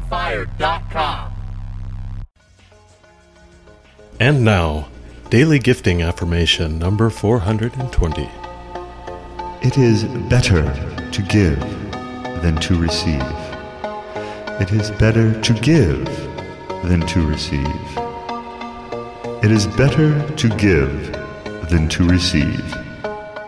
StarFire.com. And now, Daily Gifting Affirmation number 420. It is better to give than to receive. It is better to give than to receive. It is better to give than to receive.